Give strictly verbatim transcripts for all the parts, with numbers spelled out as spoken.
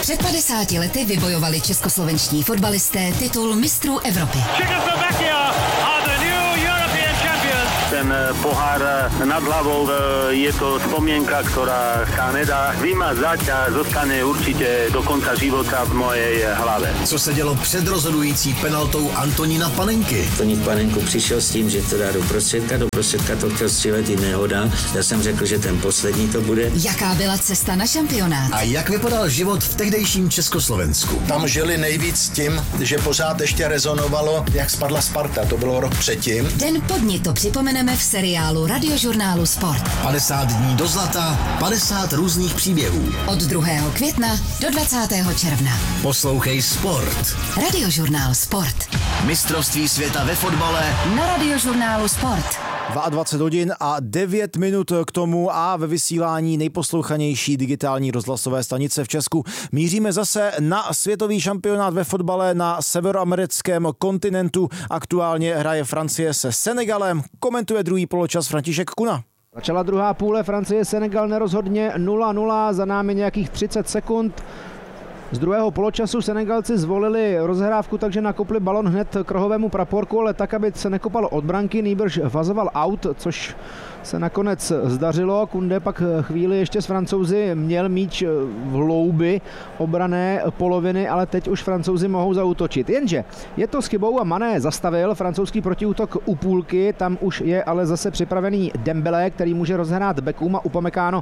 Před padesáti lety vybojovali českoslovenští fotbalisté titul mistrů Evropy. Ten pohár nad hlavou je to spomienka, ktorá sa nedá vymazať a zostane určite do konca života v mojej hlave. Co se dělo před rozhodující penaltou Antonína Panenky? Antonín Panenku přišel s tím, že to dá do prostředka, do prostředka to chtěl střílet, jim nehoda. Já jsem řekl, že ten poslední to bude. Jaká byla cesta na šampionát? A jak vypadal život v tehdejším Československu? Tam žili nejvíc tím, že pořád ještě rezonovalo, jak spadla Sparta, to bylo rok předtím. Den po dni to připomeneme v seriálu Radiožurnálu Sport. padesát dní do zlata, padesát různých příběhů. Od druhého května do dvacátého června. Poslouchej Sport. Radiožurnál Sport. Mistrovství světa ve fotbale na Radiožurnálu Sport. dvacet dva hodin a devět minut k tomu a ve vysílání nejposlouchanější digitální rozhlasové stanice v Česku míříme zase na světový šampionát ve fotbale na severoamerickém kontinentu. Aktuálně hraje Francie se Senegalem, komentuje druhý poločas František Kuna. Začala druhá půle, Francie Senegal nerozhodně nula nula, za námi nějakých třicet sekund. Z druhého poločasu Senegalci zvolili rozhrávku, takže nakopli balon hned k rohovému praporku, ale tak, aby se nekopal od branky, nýbrž vazoval out, což se nakonec zdařilo. Koundé pak chvíli ještě s Francouzi měl míč v hloubi obrané poloviny, ale teď už Francouzi mohou zaútočit. Jenže je to s chybou a Mané zastavil francouzský protiútok u půlky, tam už je ale zase připravený Dembélé, který může rozhrát Beckham a Upamecano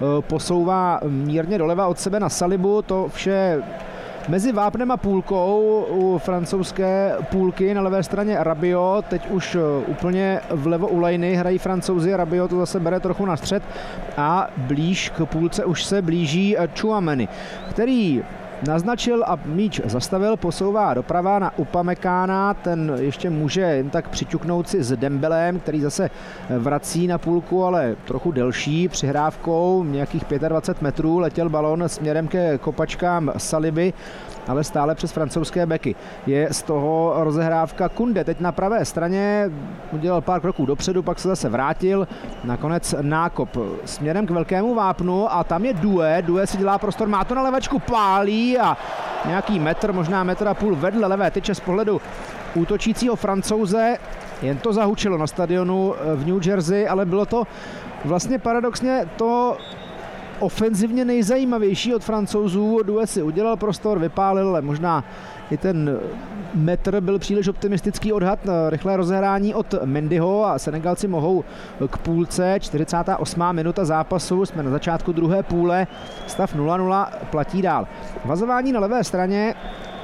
posouvá mírně doleva od sebe na Salibu. To vše mezi vápnem a půlkou u francouzské půlky, na levé straně Rabiot, teď už úplně vlevo u lajny hrají Francouzi, Rabiot to zase bere trochu na střed a blíž k půlce už se blíží Tchouaméni, který naznačil a míč zastavil, posouvá doprava na Upamecana, ten ještě může jen tak přiťuknout si s Dembélem, který zase vrací na půlku, ale trochu delší přihrávkou, nějakých dvacet pět metrů, letěl balon směrem ke kopačkám Saliby, ale stále přes francouzské beky. Je z toho rozehrávka Koundé, teď na pravé straně, udělal pár kroků dopředu, pak se zase vrátil, nakonec nákop směrem k velkému vápnu a tam je Doué, Doué si dělá prostor, má to na levečku, pálí a nějaký metr, možná metr a půl vedle levé tyče z pohledu útočícího Francouze. Jen to zahučilo na stadionu v New Jersey, ale bylo to vlastně paradoxně to ofenzivně nejzajímavější od Francouzů. Doué si udělal prostor, vypálil, ale možná i ten metr byl příliš optimistický odhad. Rychlé rozehrání od Mendyho a Senegalci mohou k půlce. čtyřicátá osmá minuta zápasu, jsme na začátku druhé půle, stav nula nula platí dál. Vazování na levé straně,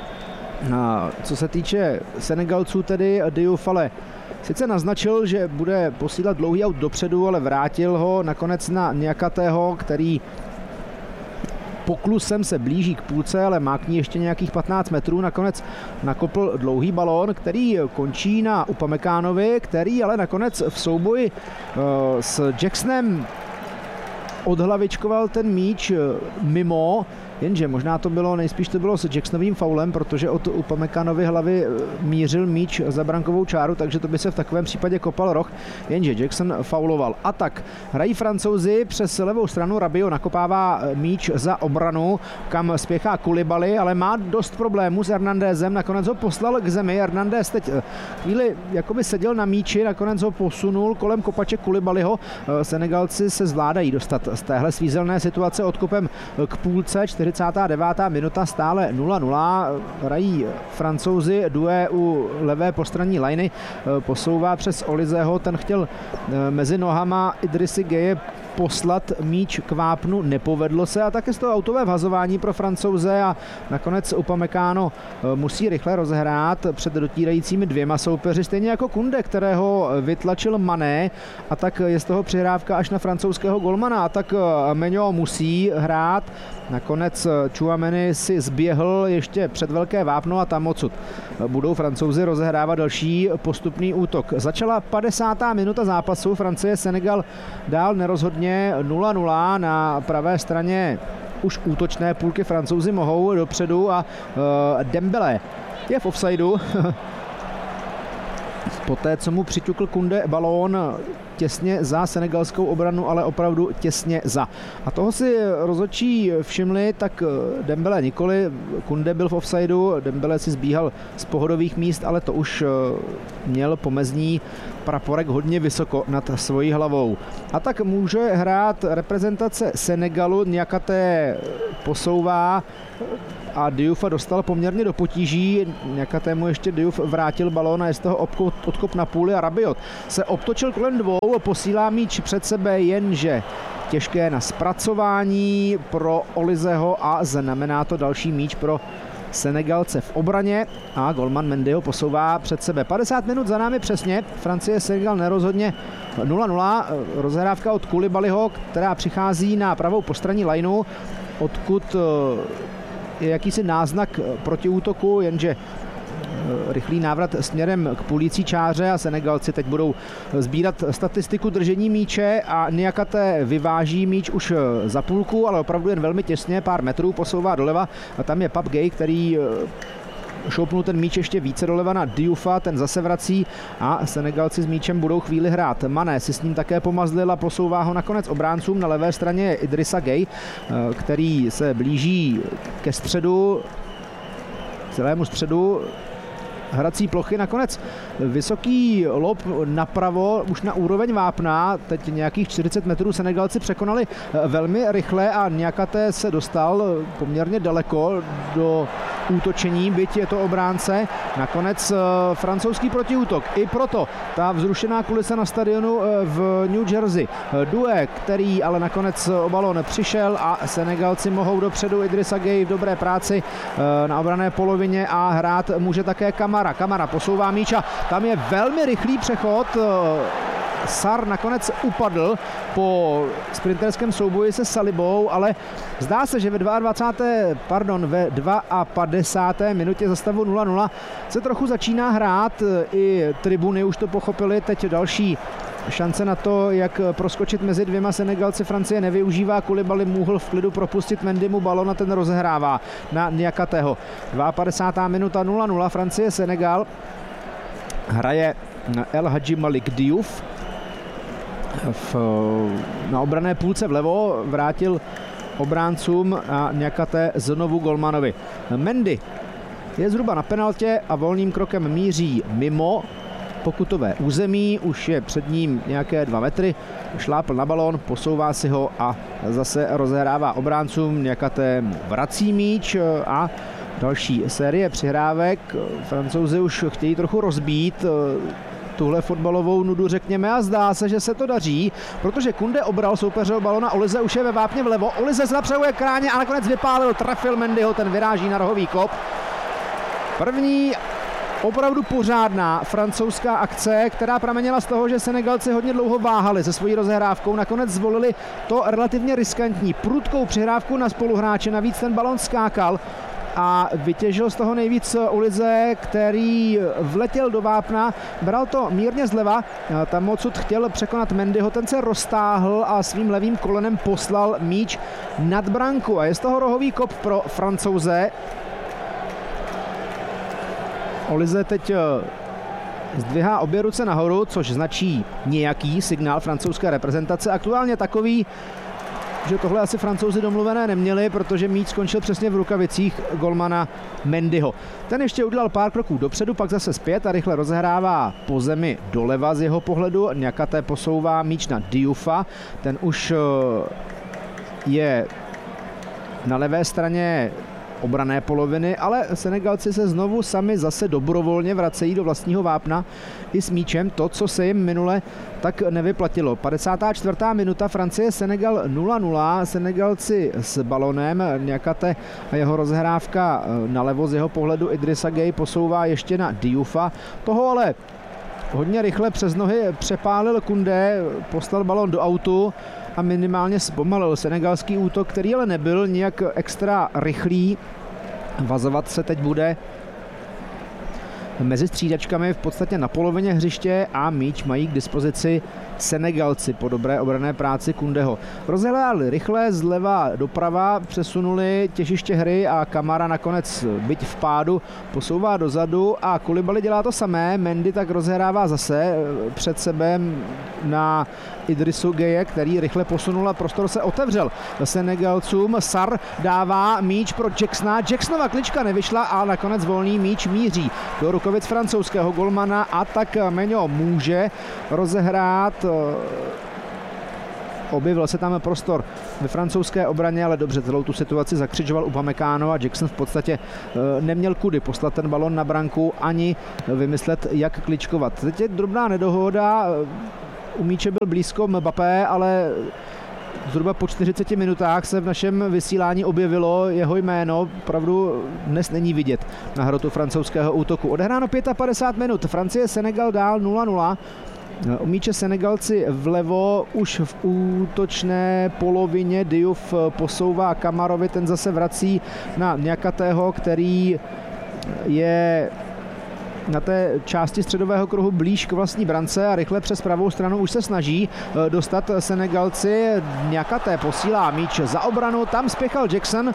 co se týče Senegalců, tedy Diouf ale sice naznačil, že bude posílat dlouhý aut dopředu, ale vrátil ho nakonec na Niakatého, který poklusem se blíží k půlce, ale má k ní ještě nějakých patnáct metrů. Nakonec nakopl dlouhý balón, který končí na Upamecanovi, který ale nakonec v souboji uh, s Jacksonem odhlavičkoval ten míč mimo, jenže možná to bylo, nejspíš to bylo s Jacksonovým faulem, protože od Upamekanovy hlavy mířil míč za brankovou čáru, takže to by se v takovém případě kopal roh, jenže Jackson fauloval. A tak hrají Francouzi přes levou stranu, Rabiot nakopává míč za obranu, kam spěchá Koulibaly, ale má dost problémů s Hernandezem, nakonec ho poslal k zemi, Hernandez teď chvíli jakoby seděl na míči, nakonec ho posunul kolem kopaček Koulibalyho. Senegalci se zvládají dostat z téhle svízelné situace odkopem k půlce, čtyřicátá devátá minuta, stále nula nula, hrají Francouzi, Doué u levé postranní lajny, posouvá přes Olizeho, ten chtěl mezi nohama Idrissi Gueye poslat míč k vápnu, nepovedlo se a také z toho autové vhazování pro Francouze a nakonec Upamecano musí rychle rozhrát před dotírajícími dvěma soupeři, stejně jako Koundé, kterého vytlačil Mané, a tak je z toho přihrávka až na francouzského golmana, a tak Maignan musí hrát. Nakonec Tchouaméni si zběhl ještě před velké vápno a tam odsud budou Francouzi rozehrávat další postupný útok. Začala padesátá minuta zápasu, Francie Senegal dál nerozhodně nula nula, na pravé straně už útočné půlky Francouzi mohou dopředu a uh, Dembélé je v offsideu. Poté, co mu přiťukl Koundé balón těsně za senegalskou obranu, ale opravdu těsně za. A toho si rozhodčí všimli, tak Dembele nikoli, Koundé byl v offsideu, Dembele si zbíhal z pohodových míst, ale to už měl pomezní praporek hodně vysoko nad svojí hlavou. A tak může hrát reprezentace Senegalu, Niakaté posouvá a Diouf dostal poměrně do potíží. Nějakatému ještě Diouf vrátil balón a je z toho obkop, odkop na půli a Rabiot se obtočil kolem dvou, posílá míč před sebe, jenže těžké na zpracování pro Olizeho a znamená to další míč pro Senegalce v obraně a golman Mendy ho posouvá před sebe. padesát minut za námi přesně, Francie Senegal nerozhodně nula nula, rozhrávka od Koulibalyho, která přichází na pravou postranní lineu, odkud je jakýsi náznak protiútoku, jenže rychlý návrat směrem k půlící čáře a Senegalci teď budou sbírat statistiku držení míče a Niakaté vyváží míč už za půlku, ale opravdu jen velmi těsně, pár metrů posouvá doleva a tam je Pape Gueye, který šoupnul ten míč ještě více doleva na Dioufa, ten zase vrací a Senegalci s míčem budou chvíli hrát. Mané si s ním také pomazlil a posouvá ho nakonec obráncům. Na levé straně je Idrissa Gueye, který se blíží ke středu, celému středu hrací plochy. Nakonec vysoký lob napravo, už na úroveň vápna, teď nějakých čtyřicet metrů Senegalci překonali velmi rychle a Niakaté se dostal poměrně daleko do útočení, byť je to obránce. Nakonec francouzský protiútok. I proto ta vzrušená kulisa na stadionu v New Jersey. Doué, který ale nakonec o balón přišel a Senegalci mohou dopředu. Idrissa Gueye v dobré práci na obranné polovině a hrát může také Kamara. Kamara posouvá míč a tam je velmi rychlý přechod. Sarr nakonec upadl po sprinterském souboji se Salibou, ale zdá se, že ve dvacáté druhé pardon, ve padesáté druhé minutě za stavu nula nula se trochu začíná hrát. I tribuny už to pochopili. Teď další šance na to, jak proskočit mezi dvěma Senegalci, Francie nevyužívá. Koulibaly mohl v klidu propustit Mendymu balon a ten rozehrává na Niakatého. padesátá druhá minuta nula nula, Francie Senegal. Hraje El Hadji Malick Diouf. V, na obranné půlce vlevo vrátil obráncům a Niakaté znovu golmanovi. Mendy je zhruba na penaltě a volným krokem míří mimo pokutové území, už je před ním nějaké dva metry, šlápl na balón, posouvá si ho a zase rozehrává obráncům. Niakaté vrací míč a další série přihrávek. Francouzi už chtějí trochu rozbít tuhle fotbalovou nudu, řekněme, a zdá se, že se to daří, protože Koundé obral soupeřeho balona, Olize už je ve vápně vlevo, Olize se napřehuje k ráně a nakonec vypálil, trefil Mendyho, ten vyráží na rohový kop. První opravdu pořádná francouzská akce, která pramenila z toho, že Senegalci hodně dlouho váhali se svojí rozehrávkou, nakonec zvolili to relativně riskantní prudkou přihrávku na spoluhráče, navíc ten balon skákal a vytěžil z toho nejvíc Olize, který vletěl do vápna, bral to mírně zleva, tam odsud chtěl překonat Mendyho, ten se roztáhl a svým levým kolenem poslal míč nad branku a je z toho rohový kop pro Francouze. Olize teď zdvihá obě ruce nahoru, což značí nějaký signál francouzské reprezentace, aktuálně takový, že tohle asi Francouzi domluvené neměli, protože míč skončil přesně v rukavicích golmana Mendyho. Ten ještě udělal pár kroků dopředu, pak zase zpět a rychle rozehrává po zemi doleva z jeho pohledu. Niakaté posouvá míč na Dioufa, ten už je na levé straně obranné poloviny, ale Senegalci se znovu sami zase dobrovolně vracejí do vlastního vápna i s míčem, to, co se jim minule tak nevyplatilo. padesátá čtvrtá minuta, Francie Senegal nula nula, Senegalci s balonem, Niakaté a jeho rozhrávka nalevo z jeho pohledu, Idrissa Gueye posouvá ještě na Dioufa, toho ale hodně rychle přes nohy přepálil Koundé, poslal balon do autu a minimálně zpomalil senegalský útok, který ale nebyl nijak extra rychlý. Vazovat se teď bude mezi střídačkami v podstatě na polovině hřiště a míč mají k dispozici Senegalci po dobré obranné práci Koundého. Rozehráli rychle zleva doprava, přesunuli těžiště hry a Kamara nakonec, byť v pádu, posouvá dozadu a Koulibaly dělá to samé. Mendy tak rozehrává zase před sebe na Idrisu Gueye, který rychle posunul a prostor se otevřel Senegalcům. Sarr dává míč pro Jacksona. Jacksonova klička nevyšla a nakonec volný míč míří do rukovic francouzského golmana a tak Meňo může rozehrát. Objevil se tam prostor ve francouzské obraně, ale dobře, celou tu situaci zakřičoval Upamecano a Jackson v podstatě neměl kudy poslat ten balon na branku ani vymyslet, jak kličkovat. Teď je drobná nedohoda, u míče byl blízko Mbappé, ale zhruba po čtyřiceti minutách se v našem vysílání objevilo jeho jméno, opravdu dnes není vidět na hrotu francouzského útoku. Odehráno padesát pět minut, Francie, Senegal dál nula nula. U míče Senegalci vlevo, už v útočné polovině Diouf posouvá Kamarovi, ten zase vrací na Niakatého, který je na té části středového kruhu blíž k vlastní brance a rychle přes pravou stranu už se snaží dostat Senegalci. Niakaté posílá míč za obranu, tam spěchal Jackson,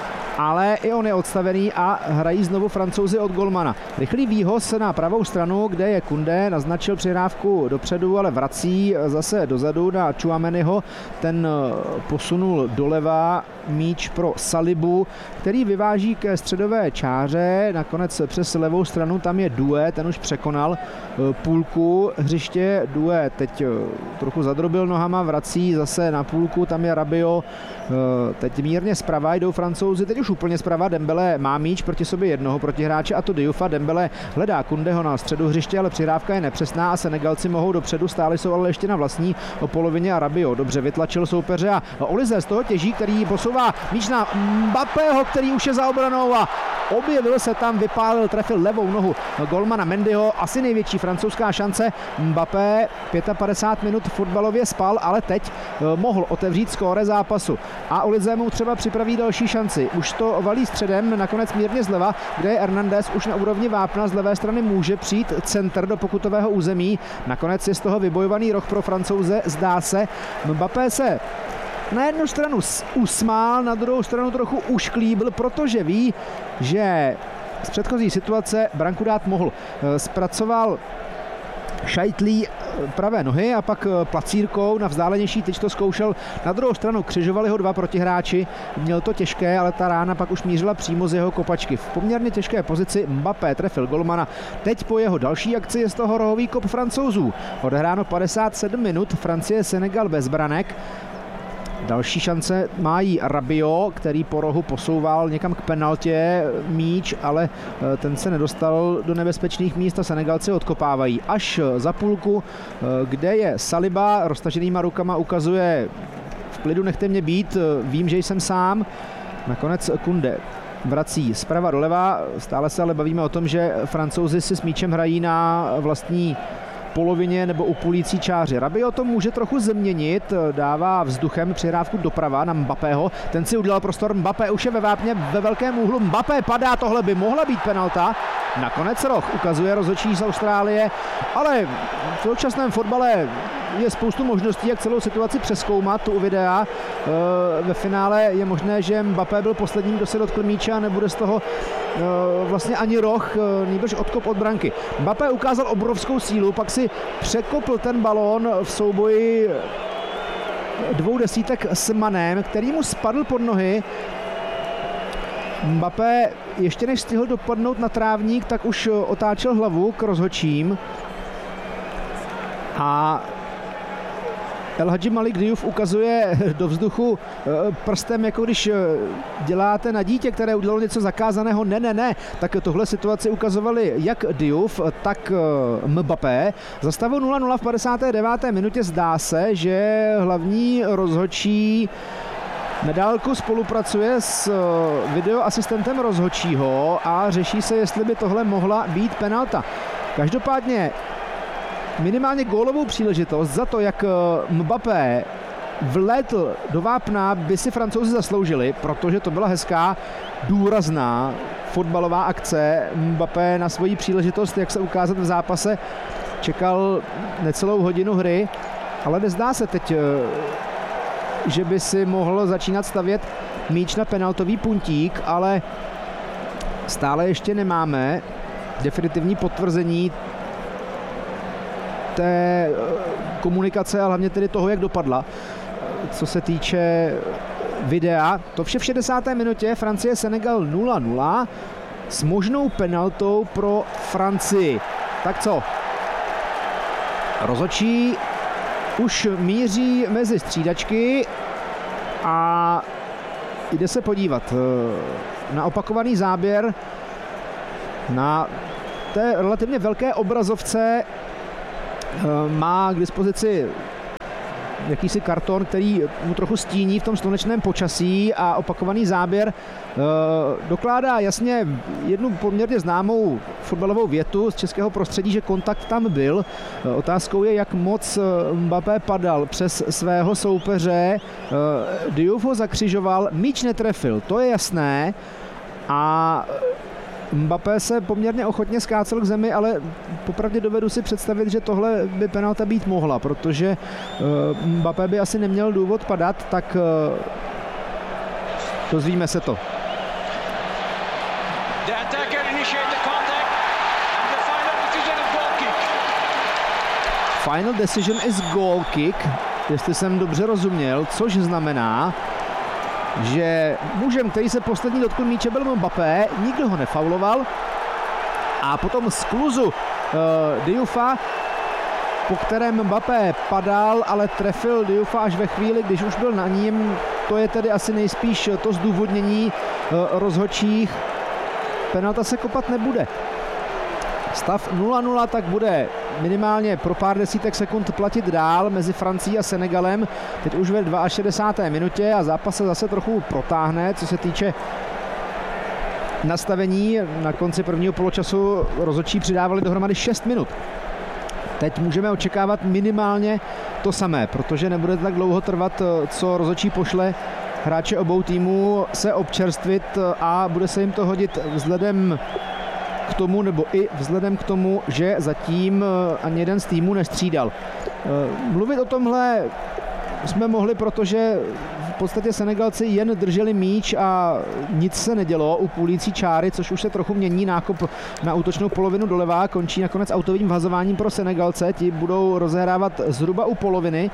ale i on je odstavený a hrají znovu Francouzi od golmana. Rychlý výhoz na pravou stranu, kde je Koundé, naznačil přihrávku dopředu, ale vrací zase dozadu na Tchouaméniho. Ten posunul doleva míč pro Salibu, který vyváží ke středové čáře, nakonec přes levou stranu tam je Doué, ten už překonal půlku hřiště. Doué teď trochu zadrobil nohama, vrací zase na půlku, tam je Rabiot, teď mírně zprava jdou Francouzi, teď už úplně zprava. Dembele má míč proti sobě jednoho protihráče a to Dioufa. Dembele hledá Koundého na středu hřiště, ale přihrávka je nepřesná a Senegalci mohou dopředu, stále jsou ale ještě na vlastní polovině a Rabiot dobře vytlačil soupeře a Olise z toho těží, který posouvá míč na Mbappého, který už je za obranou a objevil se tam, vypálil, trefil levou nohu golmana Mendyho, asi největší francouzská šance. Mbappé padesát pět minut fotbalově spal, ale teď mohl otevřít skóre zápasu a Olise mu třeba připraví další šanci. Už to valí středem, nakonec mírně zleva, kde je Hernandez už na úrovni vápna, z levé strany může přijít centr do pokutového území. Nakonec je z toho vybojovaný roh pro Francouze, zdá se. Mbappé se na jednu stranu usmál, na druhou stranu trochu ušklíbil, protože ví, že z předchozí situace branku dát mohl. Zpracoval šajtlí pravé nohy a pak placírkou na vzdálenější tyč to zkoušel. Na druhou stranu křižovali ho dva protihráči, měl to těžké, ale ta rána pak už mířila přímo z jeho kopačky. V poměrně těžké pozici Mbappé trefil golmana. Teď po jeho další akci je z toho rohový kop Francouzů. Odehráno padesát sedm minut, Francie, Senegal bez branek. Další šance mají Rabiot, který po rohu posouval někam k penaltě míč, ale ten se nedostal do nebezpečných míst a Senegalci odkopávají až za půlku, kde je Saliba roztaženýma rukama, ukazuje v klidu nechte mě být, vím, že jsem sám. Nakonec Koundé vrací zprava doleva, stále se ale bavíme o tom, že Francouzi si s míčem hrají na vlastní polovině nebo u půlící čáře. Rabiot to může trochu změnit, dává vzduchem přihrávku doprava na Mbappého, ten si udělal prostor, Mbappé už je ve vápně ve velkém úhlu, Mbappé padá, tohle by mohla být penalta, nakonec roh, ukazuje rozhodčí z Austrálie, ale v současném fotbale je spoustu možností, jak celou situaci přezkoumat u videa. Ve finále je možné, že Mbappé byl posledním, kdo se dotkl míče a nebude z toho vlastně ani roh, nýbrž odkop od branky. Mbappé ukázal obrovskou sílu, pak si překopl ten balón v souboji dvou desítek s Manem, který mu spadl pod nohy. Mbappé ještě než stihl dopadnout na trávník, tak už otáčel hlavu k rozhodčím a El Hadji Malik Diouf ukazuje do vzduchu prstem, jako když děláte na dítě, které udělalo něco zakázaného. Ne, ne, ne. Tak tohle situaci ukazovali jak Diouf, tak Mbappé. Za stavu nula nula v padesáté deváté minutě zdá se, že hlavní rozhodčí na dálku spolupracuje s videoasistentem rozhodčího a řeší se, jestli by tohle mohla být penalta. Každopádně minimálně gólovou příležitost za to, jak Mbappé vlétl do vápna, by si Francouzi zasloužili, protože to byla hezká, důrazná fotbalová akce. Mbappé na svoji příležitost, jak se ukázat v zápase, čekal necelou hodinu hry ale nezdá se teď, že by si mohl začínat stavět míč na penaltový puntík, ale stále ještě nemáme definitivní potvrzení té komunikace a hlavně tedy toho, jak dopadla. Co se týče videa, to vše v šedesáté minutě, Francie Senegal nula nula s možnou penaltou pro Francii. Tak co? Rozhodčí už míří mezi střídačky a jde se podívat na opakovaný záběr na té relativně velké obrazovce. Má k dispozici jakýsi karton, který mu trochu stíní v tom slunečném počasí a opakovaný záběr dokládá jasně jednu poměrně známou fotbalovou větu z českého prostředí, že kontakt tam byl. Otázkou je, jak moc Mbappé padal přes svého soupeře. Diouf ho zakřižoval, míč netrefil, to je jasné a Mbappé se poměrně ochotně skácel k zemi, ale popravdě dovedu si představit, že tohle by penalta být mohla, protože Mbappé by asi neměl důvod padat, tak dozvíme se to. Final decision is goal kick, jestli jsem dobře rozuměl, což znamená, že mužem, který se poslední dotkl míče, byl Mbappé, nikdo ho nefauloval a potom z kluzu uh, Dioufa, po kterém Mbappé padal, ale trefil Dioufa až ve chvíli, když už byl na ním, to je tedy asi nejspíš to zdůvodnění uh, rozhodčích. Penalta se kopat nebude. Stav nula nula tak bude minimálně pro pár desítek sekund platit dál mezi Francií a Senegalem. Teď už ve šedesáté druhé minutě a zápas se zase trochu protáhne, co se týče nastavení. Na konci prvního poločasu rozhodčí přidávali dohromady šest minut. Teď můžeme očekávat minimálně to samé, protože nebude tak dlouho trvat, co rozhodčí pošle hráče obou týmů se občerstvit a bude se jim to hodit vzhledem k tomu, nebo i vzhledem k tomu, že zatím ani jeden z týmů nestřídal. Mluvit o tomhle jsme mohli, protože v podstatě Senegalci jen drželi míč a nic se nedělo u půlící čáry, což už se trochu mění. Nákop na útočnou polovinu doleva končí nakonec autovým vhazováním pro Senegalce. Ti budou rozehrávat zhruba u poloviny,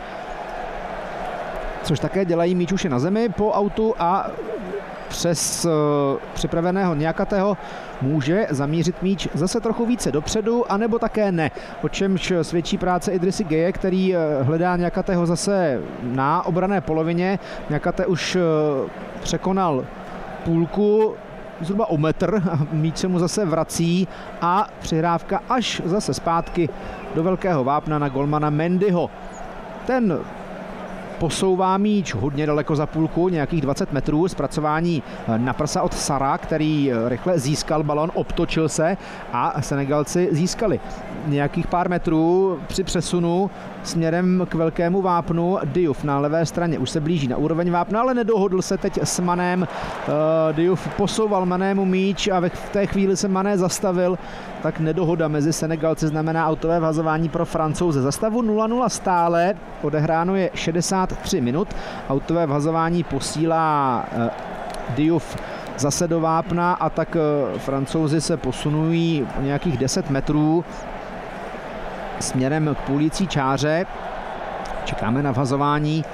což také dělají. Míč už je na zemi po autu a přes uh, připraveného Niakatého může zamířit míč zase trochu více dopředu, anebo také ne. O čemž svědčí práce Idrissi Gueye, který uh, hledá Niakatého zase na obranné polovině. Niakate už uh, překonal půlku, zhruba o metr, a míč se mu zase vrací a přihrávka až zase zpátky do velkého vápna na golmana Mendyho. Ten posouvá míč hodně daleko za půlku, nějakých dvacet metrů, zpracování na prsa od Sara, který rychle získal balon, obtočil se a Senegalci získali nějakých pár metrů při přesunu směrem k velkému vápnu. Diouf na levé straně už se blíží na úroveň vápna, ale nedohodl se teď s Manem. Diouf posouval Manému míč a v té chvíli se Mané zastavil, tak nedohoda mezi Senegalci znamená autové vhazování pro Francouze. Za stavu nula nula stále, odehráno je šedesát tři minut, autové vhazování posílá Diouf zase do vápna a tak Francouzi se posunují nějakých deset metrů směrem k půlící čáře. Čekáme na vhazování.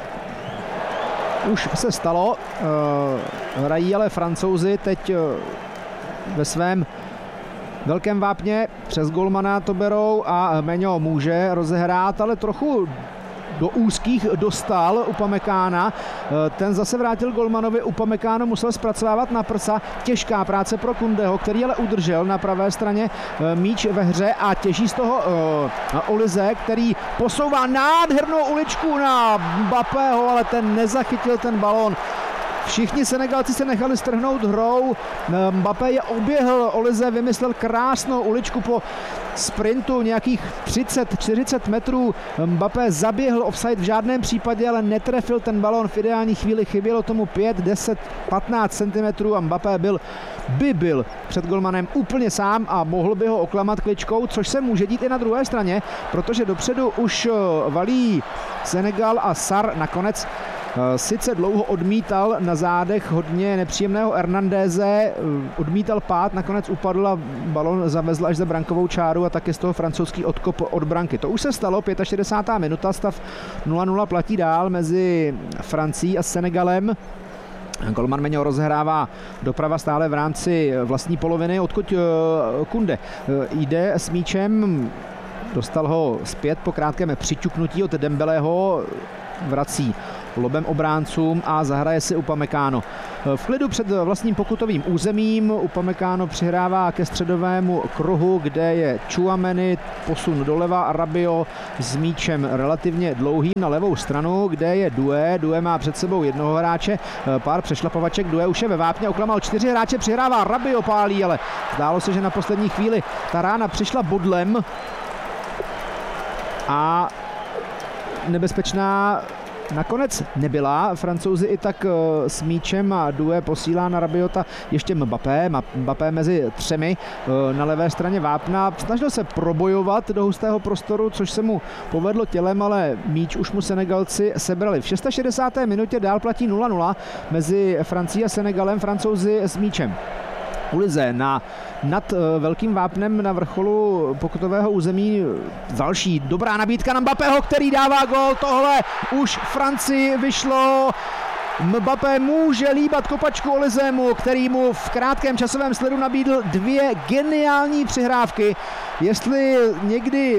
Už se stalo, hrají ale Francouzi teď ve svém velkém vápně, přes golmana to berou a Meňo může rozehrát, ale trochu do úzkých dostal Upamekána. Ten zase vrátil golmanovi, Upamekáno musel zpracovávat na prsa. Těžká práce pro Kundeho, který ale udržel na pravé straně míč ve hře a těží z toho uh, Olize, který posouvá nádhernou uličku na Mbappého, ale ten nezachytil ten balón. Všichni Senegalci se nechali strhnout hrou. Mbappé je oběhl, Olize vymyslel krásnou uličku po sprintu nějakých třicet čtyřicet metrů Mbappé zaběhl offside v žádném případě, ale netrefil ten balón v ideální chvíli, chybělo tomu pět, deset, patnáct centimetrů a Mbappé byl, by byl před golmanem úplně sám a mohl by ho oklamat kličkou, což se může dít i na druhé straně, protože dopředu už valí Senegal a Sarr nakonec sice dlouho odmítal na zádech hodně nepříjemného Hernandéze, odmítal pát, nakonec upadl a balon zavezl až za brankovou čáru a taky z toho francouzský odkop od branky. To už se stalo, šedesátá pátá minuta, stav nula nula platí dál mezi Francií a Senegalem. Golman Meňo rozehrává doprava stále v rámci vlastní poloviny, odkud Koundé jde s míčem, dostal ho zpět po krátkém přiťuknutí od Dembeleho, vrací lobem obráncům a zahraje si Upamecano. V klidu před vlastním pokutovým územím Upamecano přihrává ke středovému kruhu, kde je Tchouaméni, posun doleva a Rabiot s míčem relativně dlouhým na levou stranu, kde je Doué. Doué má před sebou jednoho hráče, pár přešlapovaček, Doué už je ve vápně, oklamal čtyři hráče, přihrává, Rabiot pálí, ale zdálo se, že na poslední chvíli ta rána přišla bodlem a nebezpečná nakonec nebyla. Francouzi i tak s míčem a Doué posílá na Rabiota ještě Mbappé. Mbappé mezi třemi na levé straně vápna. Snažil se probojovat do hustého prostoru, což se mu povedlo tělem, ale míč už mu Senegalci sebrali. V šedesáté šesté minutě dál platí nula nula mezi Francií a Senegalem. Francouzi s míčem. Ulize na nad velkým vápnem na vrcholu pokutového území. Další dobrá nabídka na Mbappého, který dává gól. Tohle už Francii vyšlo. Mbappé může líbat kopačku Olizému, který mu v krátkém časovém sledu nabídl dvě geniální přihrávky. Jestli někdy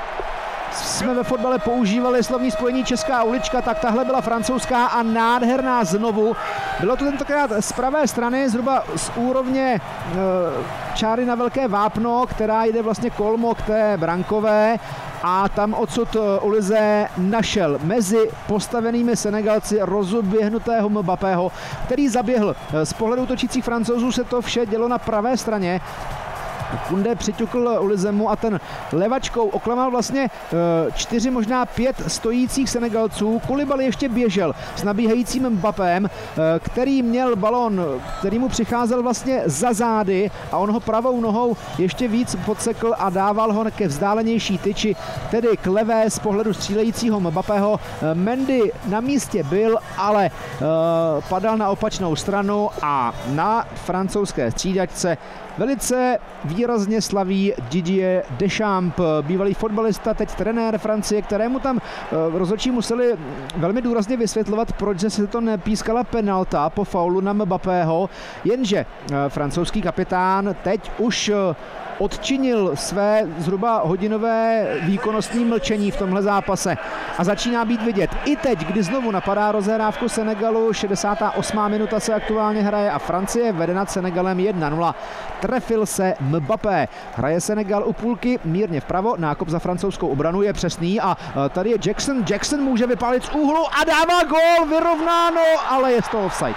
jsme ve fotbale používali slovní spojení česká ulička, tak tahle byla francouzská a nádherná znovu. Bylo to tentokrát z pravé strany, zhruba z úrovně e, čáry na velké vápno, která jde vlastně kolmo k té brankové a tam odsud Olizé našel mezi postavenými Senegalci rozběhnutého Mbappého, který zaběhl. Z pohledu točících Francouzů se to vše dělo na pravé straně. Koundé přiťukl Olizemu a ten levačkou oklamal vlastně čtyři, možná pět stojících Senegalců. Koulibaly ještě běžel s nabíhajícím Mbappém, který měl balon, který mu přicházel vlastně za zády a on ho pravou nohou ještě víc podsekl a dával ho ke vzdálenější tyči, tedy k levé z pohledu střílejícího Mbappého. Mendy na místě byl, ale padal na opačnou stranu a na francouzské střídačce velice výrazně slaví Didier Deschamps, bývalý fotbalista, teď trenér Francie, kterému tam rozhodčí museli velmi důrazně vysvětlovat, proč se to nepískala penalta po faulu na Mbappého, jenže francouzský kapitán teď už odčinil své zhruba hodinové výkonnostní mlčení v tomhle zápase a začíná být vidět i teď, kdy znovu napadá rozehrávku Senegalu. šedesátá osmá minuta se aktuálně hraje a Francie vede nad Senegalem jedna nula. Trefil se Mbappé. Hraje Senegal u půlky mírně vpravo, nákop za francouzskou obranu je přesný a tady je Jackson. Jackson může vypálit z úhlu a dává gól, vyrovnáno, ale je z toho offside.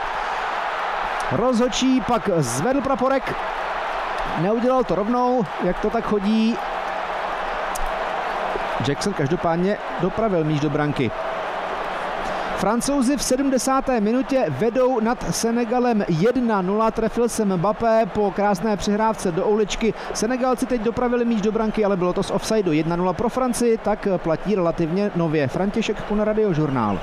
Rozhodčí pak zvedl praporek, neudělal to rovnou, jak to tak chodí. Jackson každopádně dopravil míč do branky. Francouzi v sedmdesáté minutě vedou nad Senegalem jedna nula, trefil se Mbappé po krásné přihrávce do uličky. Senegalci teď dopravili míč do branky, ale bylo to z offsideu. jedna nula pro Francii, tak platí relativně nově. František Kuna, Radiožurnál.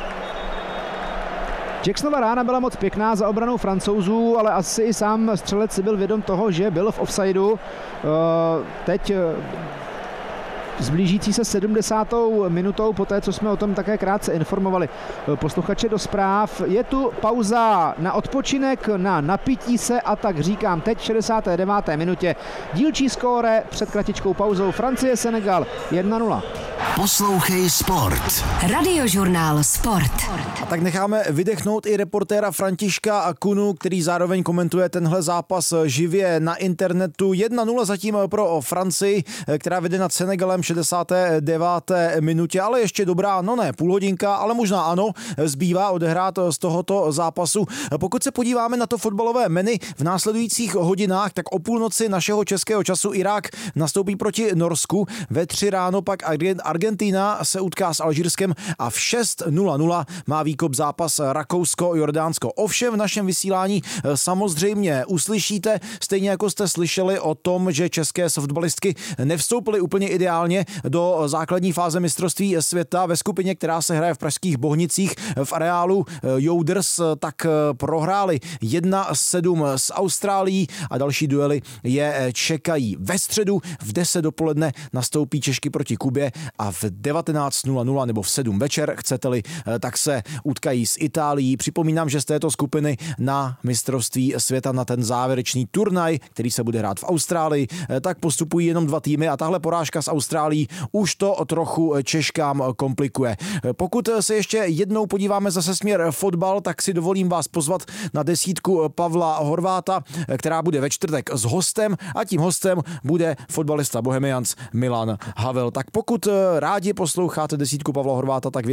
Jacksonova rána byla moc pěkná za obranou Francouzů, ale asi i sám střelec si byl vědom toho, že byl v offsideu. Teď zblížící se sedmdesátou minutou, poté co jsme o tom také krátce informovali posluchače do zpráv. Je tu pauza na odpočinek, na napití se a tak říkám teď v šedesáté deváté minutě. Dílčí skóre před kratičkou pauzou Francie Senegal jedna nula. Poslouchej sport. Radiožurnál Sport. A tak necháme vydechnout i reportéra Františka Kunu, který zároveň komentuje tenhle zápas živě na internetu. jedna nula zatím pro Francii, která vede nad Senegalem šedesáté deváté minutě, ale ještě dobrá, no ne, půl hodinka, ale možná ano, zbývá odehrát z tohoto zápasu. Pokud se podíváme na to fotbalové menu v následujících hodinách, tak o půlnoci našeho českého času Irák nastoupí proti Norsku, ve tři ráno pak Argentina se utká s Alžírskem a v šest nula nula má výkop zápas Rakousko-Jordánsko. Ovšem v našem vysílání samozřejmě uslyšíte, stejně jako jste slyšeli o tom, že české softballistky nevstoupily úplně ideálně do základní fáze mistrovství světa ve skupině, která se hraje v pražských Bohnicích v areálu Jouders, tak prohráli jedna sedm s Austrálií a další duely je čekají. Ve středu v deset dopoledne nastoupí Češky proti Kubě a v devatenáct nula nula nebo v sedm večer, chcete-li, tak se utkají s Itálií. Připomínám, že z této skupiny na mistrovství světa, na ten závěrečný turnaj, který se bude hrát v Austrálii, tak postupují jenom dva týmy a tahle porážka s Austrálií už to trochu Češkám komplikuje. Pokud se ještě jednou podíváme zase směr fotbal, tak si dovolím vás pozvat na desítku Pavla Horváta, která bude ve čtvrtek s hostem a tím hostem bude fotbalista Bohemians Milan Havel. Tak pokud rádi posloucháte desítku Pavla Horváta, tak